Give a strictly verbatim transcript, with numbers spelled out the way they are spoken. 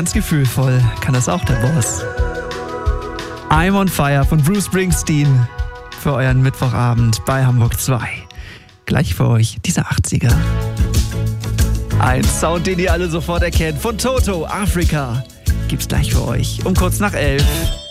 ganz gefühlvoll kann das auch der Boss. I'm on Fire von Bruce Springsteen für euren Mittwochabend bei Hamburg zwei. Gleich für euch diese achtziger. Ein Sound, den ihr alle sofort erkennt. Von Toto, Afrika. Gibt's gleich für euch um kurz nach elf.